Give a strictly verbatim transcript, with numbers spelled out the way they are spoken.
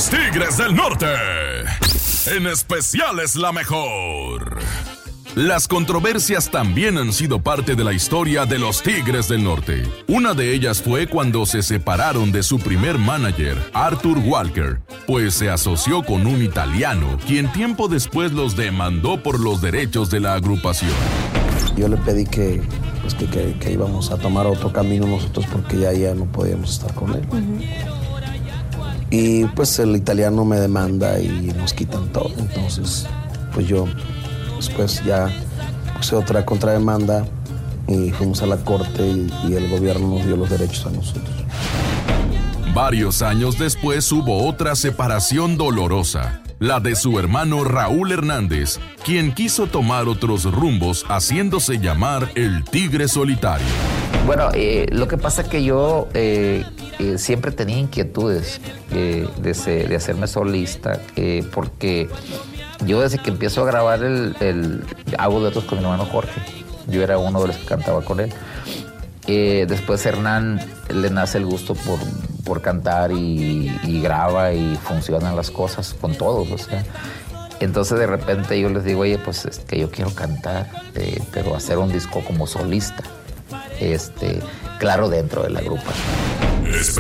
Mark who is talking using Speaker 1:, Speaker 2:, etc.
Speaker 1: Los Tigres del Norte. En especial es la mejor. Las controversias también han sido parte de la historia de los Tigres del Norte. Una de ellas fue cuando se separaron de su primer manager, Arthur Walker, pues se asoció con un italiano, quien tiempo después los demandó por los derechos de la agrupación.
Speaker 2: Yo le pedí que, pues que, que, que íbamos a tomar otro camino nosotros porque ya, ya no podíamos estar con él. Uh-huh. Y pues el italiano me demanda y nos quitan todo. Entonces, pues yo después ya puse otra contrademanda y fuimos a la corte y, y el gobierno nos dio los derechos a nosotros.
Speaker 1: Varios años después hubo otra separación dolorosa, la de su hermano Raúl Hernández, quien quiso tomar otros rumbos haciéndose llamar el Tigre Solitario.
Speaker 3: Bueno, eh, lo que pasa es que yo eh, eh, siempre tenía inquietudes eh, de, ser, de hacerme solista, eh, porque yo desde que empiezo a grabar el, el hago duetos con mi hermano Jorge. Yo era uno de los que cantaba con él. Eh, después Hernán le nace el gusto por, por cantar y, y graba y funcionan las cosas con todos, o sea. Entonces de repente yo les digo, oye, pues es que yo quiero cantar, eh, pero hacer un disco como solista. Este, claro, dentro de la agrupación.